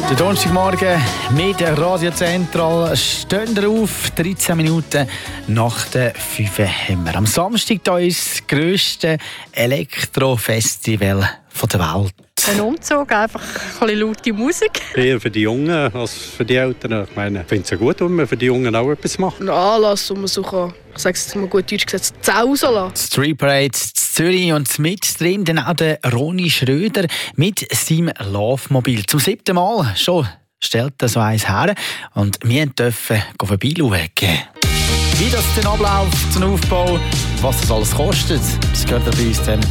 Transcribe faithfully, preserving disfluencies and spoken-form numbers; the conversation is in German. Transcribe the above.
Der Donnerstagmorgen mit Radio Zentral stehen wir auf, dreizehn Minuten nach der fünf haben wir. Am Samstag da ist das grösste Elektrofestival der Welt. Ein Umzug, einfach ein bisschen laute Musik. Eher für die Jungen als für die Eltern. Ich meine, ich finde es ja gut, wenn man für die Jungen auch etwas macht. Ein Anlass, wo man so kann, ich sage es jetzt mal gut deutsch gesagt, zausen lassen. Street Parade in Zürich und mit drin dann auch der Ronny Schröder mit seinem Love-Mobil. Zum siebten Mal schon stellt er so eins her und wir dürfen vorbeischauen. Wie das den Ablauf, den Aufbau, was das alles kostet, das gehört bei uns dann